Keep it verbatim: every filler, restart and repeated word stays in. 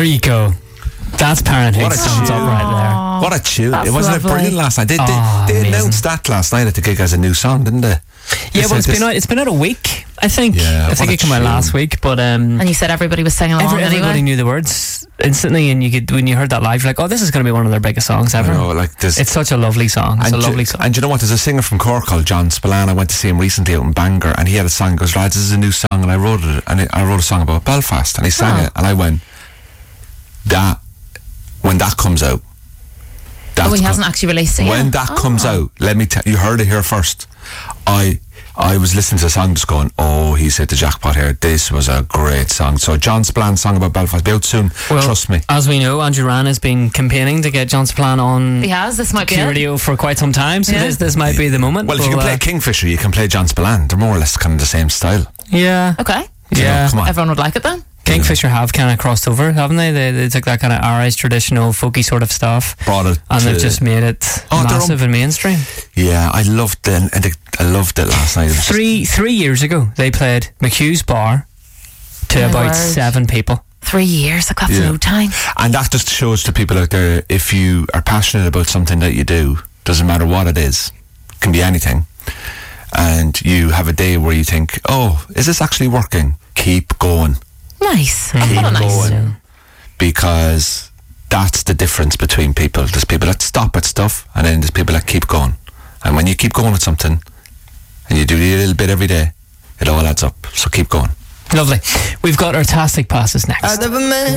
There you go. That's Parenthood. What a Stands tune. up right What a tune. That's It wasn't it lovely. brilliant last night? They, they, Oh, they amazing. announced that last night at the gig as a new song, didn't they? there. They Yeah, well, said it's this- been out, it's been out a week, I think. Yeah, I think what it a came out tune. last week, but um, And you said everybody was singing along every, everybody anyway. knew the words instantly, and you could when you heard that live, you're like, oh, this is going to be one of their biggest songs ever. You know, like this. It's such a lovely song. It's a and, lovely you, song. and you know what? There's a singer from Cork called John Spillane. I went to see him recently out in Bangor, and he had a song. He goes, lads, this is a new song, and I wrote it. And I wrote a song about Belfast, and he sang Oh. it, and I went, that when that comes out. Oh, he that's hasn't co- actually released it yet. When that Oh. comes out, let me tell you, heard it here first. I I was listening to the song just going, oh, he's hit the jackpot here. This was a great song. So John Spillane's song about Belfast, be out soon. Well, Trust me. As we know, Andrew Ryan has been campaigning to get John Spillane on He has. This might be it. radio for quite some time, so Yeah. this this might be the moment. Well, if you We'll, can play uh, Kingfisher, you can play John Spillane. They're more or less kind of the same style. yeah, Okay. You know, yeah. come on. Everyone would like it then. Kingfisher have kind of crossed over, haven't they? They, they took that kind of Irish traditional folky sort of stuff, Brought it and to- they've just made it Oh, they're massive and mainstream. Yeah, I loved it. and it- I loved it last night. It was just- Three three years ago, they played McHugh's Bar to My about word. seven people. Three years. Like, that's Yeah. no time. And that just shows to people out there, if you are passionate about something that you do, doesn't matter what it is, it can be anything, and you have a day where you think, oh, is this actually working? Keep going. Nice. Oh, Keep what a nice. going. Because that's the difference between people. There's people that stop at stuff, and then there's people that keep going. And when you keep going with something, and you do a little bit every day, it all adds up. So keep going. Lovely. We've got our Tastic passes next.